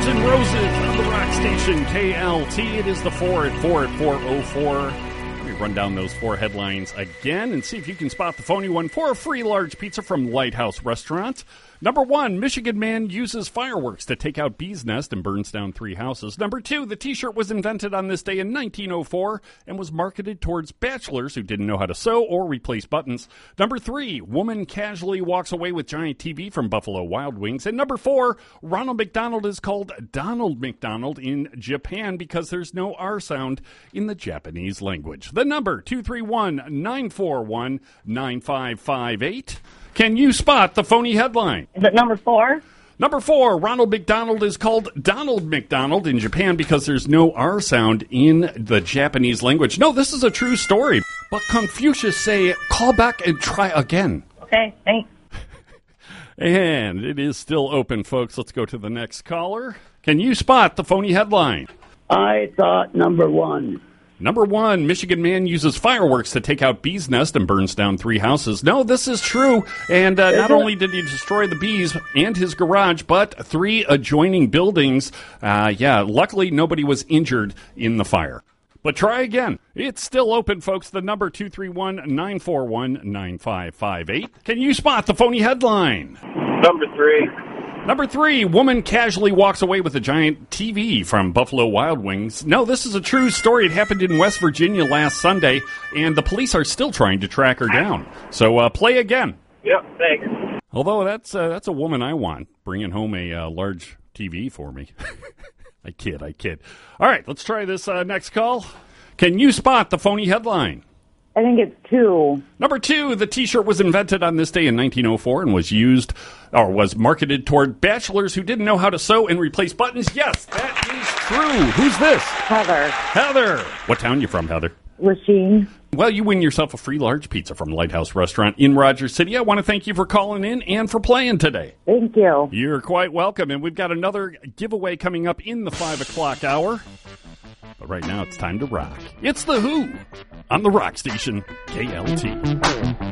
Guns N' Roses on the rock station KLT. It is the 4 at 404. Let me run down those four headlines again and see if you can spot the phony one for a free large pizza from Lighthouse Restaurant. Number 1, Michigan man uses fireworks to take out bee's nest and burns down 3 houses. Number 2, the T-shirt was invented on this day in 1904 and was marketed towards bachelors who didn't know how to sew or replace buttons. Number 3, woman casually walks away with giant TV from Buffalo Wild Wings. And number 4, Ronald McDonald is called Donald McDonald in Japan because there's no R sound in the Japanese language. The number, 231-941-9558. Can you spot the phony headline? Is it number 4? Number 4, Ronald McDonald is called Donald McDonald in Japan because there's no R sound in the Japanese language. No, this is a true story. But Confucius say, call back and try again. Okay, thanks. And it is still open, folks. Let's go to the next caller. Can you spot the phony headline? I thought number 1. Number 1, Michigan man uses fireworks to take out bee's nest and burns down 3 houses. No, this is true. And not only did he destroy the bees and his garage, but 3 adjoining buildings. Luckily nobody was injured in the fire. But try again. It's still open, folks. The number 231-941-9558. Can you spot the phony headline? Number 3. Number 3, woman casually walks away with a giant TV from Buffalo Wild Wings. No, this is a true story. It happened in West Virginia last Sunday, and the police are still trying to track her down. So play again. Yep, thanks. Although that's a woman I want, bringing home a large TV for me. I kid. All right, let's try this next call. Can you spot the phony headline? I think it's 2. Number 2, the T-shirt was invented on this day in 1904 and was marketed toward bachelors who didn't know how to sew and replace buttons. Yes, that is true. Who's this? Heather. What town you from, Heather? Lachine. Well, you win yourself a free large pizza from Lighthouse Restaurant in Rogers City. I want to thank you for calling in and for playing today. Thank you. You're quite welcome. And we've got another giveaway coming up in the 5 o'clock hour. But right now, it's time to rock. It's The Who on the rock station, KLT.